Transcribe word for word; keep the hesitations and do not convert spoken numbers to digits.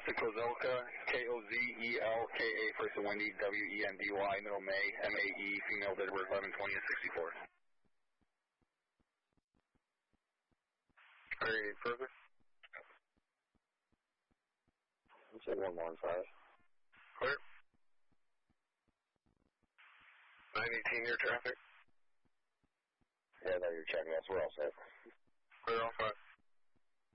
Classic Kozelka, K O Z E L K A, first and Wendy, W E N D Y, middle May, M A E, female, date of birth eleven twenty and sixty-four. Are you further? You said one one five. Clear. nine eighteen, your traffic. Yeah, no, you're checking us. We're all set. Clear all five.